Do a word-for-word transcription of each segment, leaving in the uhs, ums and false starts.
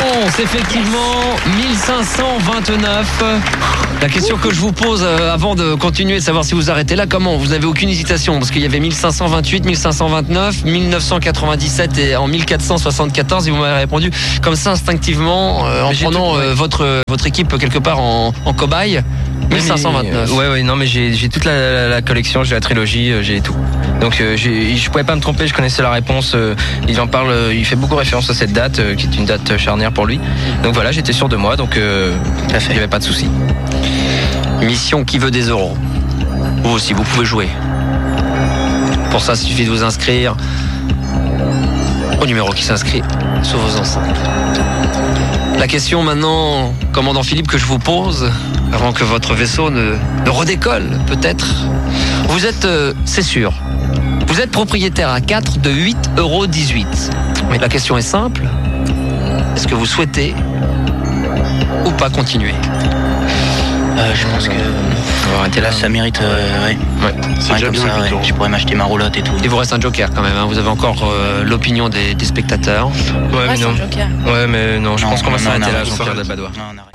réponse, effectivement, mille cinq cent vingt-neuf. La question que je vous pose euh, avant de continuer, de savoir si vous arrêtez là, comment? Vous n'avez aucune hésitation, parce qu'il y avait mille cinq cent vingt-huit, mille cinq cent vingt-neuf, mille neuf cent quatre-vingt-dix-sept et en mille quatre cent soixante-quatorze, et vous m'avez répondu comme ça instinctivement, euh, en prenant tout, ouais. euh, votre, votre équipe quelque part en, en cobaye. mille cinq cent vingt-neuf. Ouais, ouais, non, mais j'ai, j'ai toute la, la, la collection, j'ai la trilogie, j'ai tout. Donc, euh, j'ai, je pouvais pas me tromper, je connaissais la réponse. Euh, il en parle, euh, il fait beaucoup référence à cette date, euh, qui est une date charnière pour lui. Donc voilà, j'étais sûr de moi, donc euh, il n'y avait pas de souci. Mission qui veut des euros. Vous aussi, vous pouvez jouer. Pour ça, il suffit de vous inscrire au numéro qui s'inscrit sur vos enceintes. La question maintenant, commandant Philippe, que je vous pose, avant que votre vaisseau ne, ne redécolle, peut-être. Vous êtes, euh, c'est sûr, vous êtes propriétaire à quatre de huit euros dix-huit. Mais la question est simple. Est-ce que vous souhaitez ou pas continuer? euh, Je pense que on va arrêter là, ça mérite. Euh, ouais. Ouais. C'est ouais, déjà comme bien ça, ouais. Je pourrais m'acheter ma roulotte et tout. Il vous reste un joker quand même, hein. Vous avez encore euh, l'opinion des, des spectateurs. Ouais, ouais mais non. Ouais, mais non, je non, pense qu'on va s'arrêter là, Jean-Pierre Delbadois.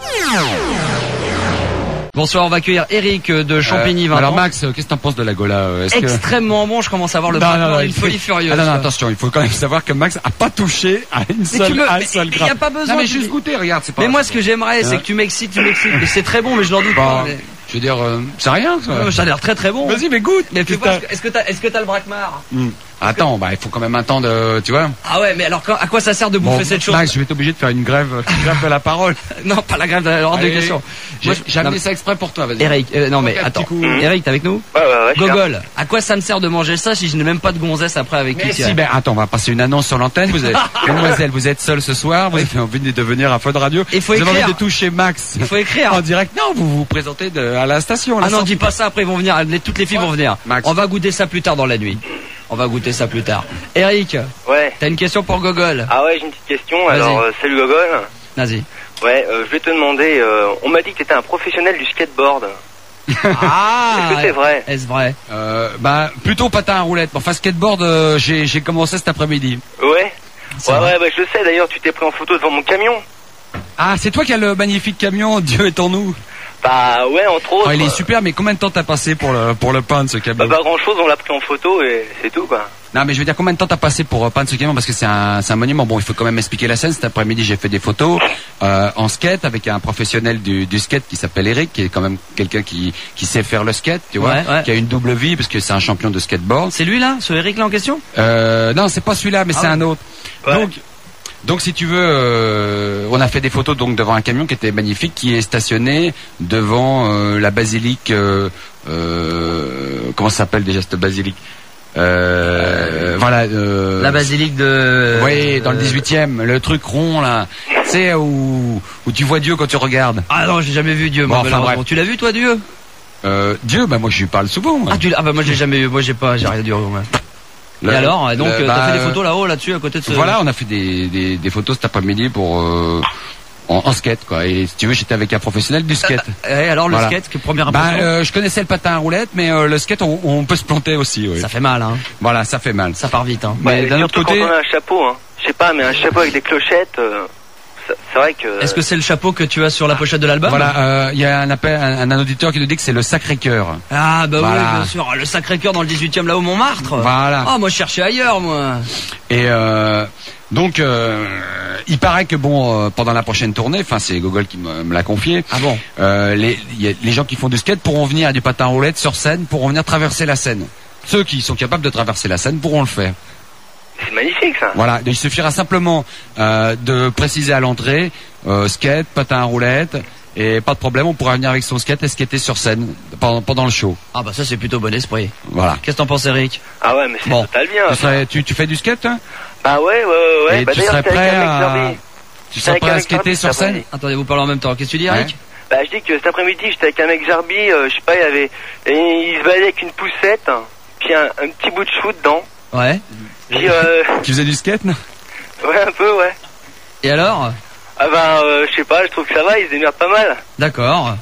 Bonsoir, on va accueillir Eric de Champigny. Euh, alors Max, qu'est-ce que t'en penses de la Gola? Est-ce Extrêmement que... bon, je commence à voir le braquement d'une folie furieuse. Ah non, non, attention, il faut quand même savoir que Max a pas touché à une seule, me... à un seul gramme. Il n'y a pas besoin. Non mais de... juste goûter, regarde, c'est pas. Mais moi, ce que j'aimerais, c'est que tu m'excites, tu m'excites. Mais c'est très bon, mais je n'en doute bon, pas. Mais... Je veux dire, euh, c'est rien, ça. Euh, ça a l'air très très bon. Vas-y, mais goûte. Mais est-ce que t'as, est-ce que t'as le braquemar? mm. Attends, bah il faut quand même un temps de, tu vois. Ah ouais, mais alors à quoi ça sert de bouffer bon, cette chose? Max, je vais être obligé de faire une grève, une grève de la parole. Non, pas la grève de la hors de question. J'ai, j'ai amené ça exprès pour toi, vas-y. Eric, euh, non mais attends. Mmh. Eric, t'es avec nous? Ouais, ouais, ouais. Gogol, à quoi ça me sert de manger ça si je n'ai même pas de gonzesse après avec qui? Mais si, ben attends, on va passer une annonce sur l'antenne. Vous êtes, mademoiselle, vous êtes seule ce soir, vous avez envie de venir à Fun Radio. Il faut vous écrire. avez envie de toucher Max. Il faut écrire. En direct, non, vous vous présentez de, à la station. Ah non, dis pas ça, après ils vont venir, toutes les filles ouais. vont venir. Max. On va goûter ça plus tard dans la nuit. On va goûter ça plus tard. Eric, ouais. T'as une question pour Gogol? Ah ouais, j'ai une petite question. Vas-y. Alors, euh, salut Gogol. Vas-y. Ouais, euh, je vais te demander, euh, on m'a dit que t'étais un professionnel du skateboard. Ah Est-ce que c'est vrai? Est-ce vrai? euh, Bah, plutôt patin à roulette. Enfin, skateboard, euh, j'ai, j'ai commencé cet après-midi. Ouais. C'est ouais, vrai. ouais, bah je sais d'ailleurs, tu t'es pris en photo devant mon camion. Ah, c'est toi qui as le magnifique camion, Dieu est en nous. Bah ouais, entre autres. Oh, il est super, mais combien de temps t'as passé pour le pour le peindre ce camion? Bah pas grand chose, on l'a pris en photo et c'est tout quoi. Non mais je veux dire combien de temps t'as passé pour peindre ce camion parce que c'est un c'est un monument. Bon, il faut quand même expliquer la scène. Cet après-midi, j'ai fait des photos euh, en skate avec un professionnel du du skate qui s'appelle Eric, qui est quand même quelqu'un qui qui sait faire le skate, tu vois, ouais, ouais. qui a une double vie parce que c'est un champion de skateboard. C'est lui là, ce Eric là en question? Euh non, c'est pas celui-là, mais ah, c'est ouais. un autre. Ouais. Donc Donc si tu veux, euh, on a fait des photos donc devant un camion qui était magnifique, qui est stationné devant euh, la basilique. Euh, euh, comment ça s'appelle déjà cette basilique? Euh, voilà. Euh, la basilique de. Oui, dans le dix-huitième, le truc rond là. Tu sais où où tu vois Dieu quand tu regardes. Ah non, j'ai jamais vu Dieu. Bon, moi, enfin, bref. Tu l'as vu toi Dieu? Euh, Dieu, bah moi je lui parle souvent. Moi. Ah, tu, ah bah moi j'ai jamais vu. Moi j'ai pas, j'ai rien dit. Ouais. Le, et alors, donc le, t'as bah, fait des photos là-haut, là-dessus, à côté de ce... Voilà, on a fait des, des, des photos cet après-midi pour euh, en, en skate, quoi. Et si tu veux, j'étais avec un professionnel du skate. Euh, et alors le voilà. skate, que première bah, impression euh, je connaissais le patin à roulette, mais euh, le skate, on, on peut se planter aussi. Oui. Ça fait mal, hein. Voilà, ça fait mal. Ça part vite, hein. Mais ouais, d'un autre côté, quand on a un chapeau, hein. Je sais pas, mais un chapeau avec des clochettes. Euh... C'est vrai que. Est-ce que c'est le chapeau que tu as sur la pochette de l'album? Voilà, il euh, y a un appel, un, un auditeur qui nous dit que c'est le Sacré-Cœur. Ah bah voilà. Oui, bien sûr, le Sacré-Cœur dans le dix-huitième là au Montmartre. Voilà. Ah, oh, moi je cherchais ailleurs, moi. Et euh, donc, euh, il paraît que bon, euh, pendant la prochaine tournée, enfin c'est Gogol qui me, me l'a confié. Ah bon? Euh, les, y a, les gens qui font du skate pourront venir à du patin à roulette sur scène, pourront venir traverser la Seine. Ceux qui sont capables de traverser la Seine pourront le faire. C'est magnifique ça. Voilà, il suffira simplement euh, de préciser à l'entrée euh, skate, patin à roulette, et pas de problème, on pourra venir avec son skate et skater sur scène pendant, pendant le show. Ah bah ça c'est plutôt bon esprit. Voilà. Qu'est-ce que t'en penses, Eric? Ah ouais, mais c'est bon. Total bien. Tu, serais, tu, tu fais du skate, hein? Bah ouais, ouais, ouais. ouais. Et bah, tu serais prêt à, tu serais prêt à skater sur scène? Attendez, vous parlez en même temps. Qu'est-ce que tu dis, Eric? Ouais. Bah je dis que cet après-midi j'étais avec un mec Jarby, euh, je sais pas, il avait, et il se baladait avec une poussette, puis un, un petit bout de chou dedans. Ouais. Puis, euh... Tu faisais du skate, non? Ouais, un peu, ouais. Et alors? Ah ben, euh, je sais pas, je trouve que ça va, il se démerde pas mal. D'accord.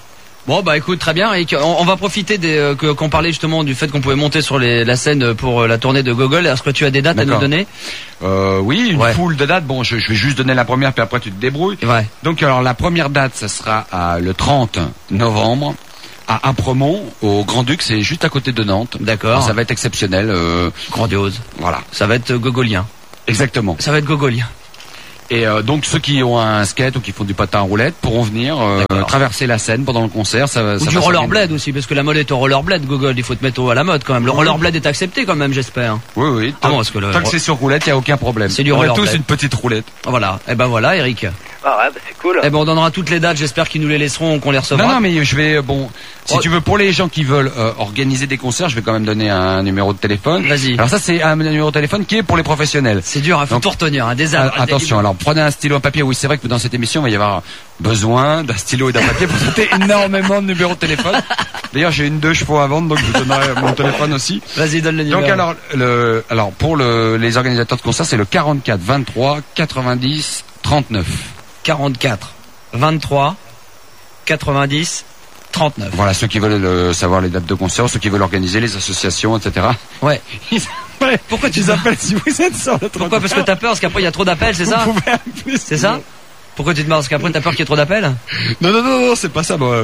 Bon bah écoute, très bien. Et on, on va profiter des, euh, que, qu'on parlait justement du fait qu'on pouvait monter sur les, la scène pour la tournée de Gogol. Est-ce que tu as des dates D'accord. à nous donner? euh, Oui, une ouais. foule de dates. Bon, je, je vais juste donner la première, puis après tu te débrouilles. Ouais. Donc alors la première date, ça sera à, le trente novembre. À Impremont, au Grand-Duc, c'est juste à côté de Nantes. D'accord. Alors, ça va être exceptionnel. Euh, Grandiose. Voilà. Ça va être gogolien. Exactement. Ça va être gogolien. Et euh, donc ceux qui ont un skate ou qui font du patin à roulette pourront venir euh, traverser la scène pendant le concert. Ça, ou ça du rollerblade aussi, parce que la mode est au rollerblade, Gogol. Il faut te mettre à la mode quand même. Le oui. rollerblade est accepté quand même, j'espère. Oui, oui. Ah bon, parce que le... Tant que c'est sur roulette, il n'y a aucun problème. C'est du On a rollerblade. tous une petite roulette. Voilà. Et ben voilà, Eric. Ah ouais, bah c'est cool. Eh ben on donnera toutes les dates. J'espère qu'ils nous les laisseront, qu'on les recevra. Non, non, mais je vais bon. Si oh. tu veux, pour les gens qui veulent euh, organiser des concerts, je vais quand même donner un numéro de téléphone. Vas-y. Alors ça, c'est un numéro de téléphone qui est pour les professionnels. C'est dur, il faut tout retenir. Hein, des arbres, attention. des... Alors prenez un stylo, un papier. Oui, c'est vrai que dans cette émission, il va y avoir besoin d'un stylo et d'un papier pour noter énormément de numéros de téléphone. D'ailleurs, j'ai une deux chevaux à vendre, donc je vous donnerai mon téléphone aussi. Vas-y, donne le numéro. Donc alors, le, alors pour le, les organisateurs de concerts, c'est le quarante-quatre vingt-trois quatre-vingt-dix trente-neuf. quarante-quatre vingt-trois quatre-vingt-dix trente-neuf. Voilà, ceux qui veulent euh, savoir les dates de concert, ceux qui veulent organiser les associations, et cetera. Ouais. ouais. Pourquoi tu appelles si vous êtes sur le trottoir? Pourquoi? Parce que t'as peur, parce qu'après il y a trop d'appels, c'est ça? C'est ça? Pourquoi tu te marres? Parce qu'après t'as peur qu'il y ait trop d'appels? Non, non, non, non, c'est pas ça, moi.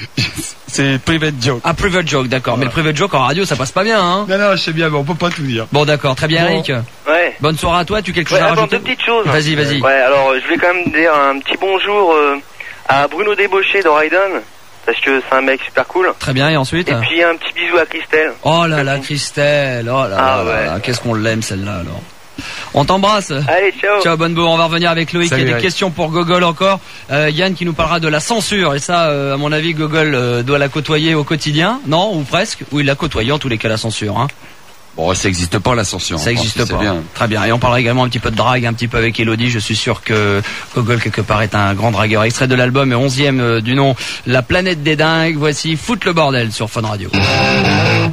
C'est private joke. Ah, private joke, d'accord. Voilà. Mais le private joke en radio, ça passe pas bien, hein? Non, non, je sais bien, mais on peut pas tout dire. Bon, d'accord, très bien, bon. Eric. Ouais. Bonne soirée à toi, tu as quelque chose ouais, à attends, rajouter? deux petites choses. Vas-y, vas-y. Ouais, alors je vais quand même dire un petit bonjour euh, à Bruno Débauché de Raiden. Parce que c'est un mec super cool. Très bien, et ensuite? Et puis un petit bisou à Christelle. Oh là là, Christelle, oh là ah, là, ouais. là, qu'est-ce qu'on l'aime celle-là alors. On t'embrasse. Allez, ciao. Ciao, bonne bourre. On va revenir avec Loïc. Salut, il y a des ouais. questions pour Gogol encore. Euh, Yann qui nous parlera de la censure. Et ça, euh, à mon avis, Gogol euh, doit la côtoyer au quotidien. Non, ou presque. Ou il la côtoie en tous les cas, la censure. Hein. Bon, ça n'existe pas, la censure. Ça n'existe pas. Bien. Très bien. Et on parlera également un petit peu de drague, un petit peu avec Elodie. Je suis sûr que Gogol, quelque part, est un grand dragueur. Extrait de l'album onzième euh, du nom La Planète des Dingues. Voici Foot le bordel sur Fun Radio.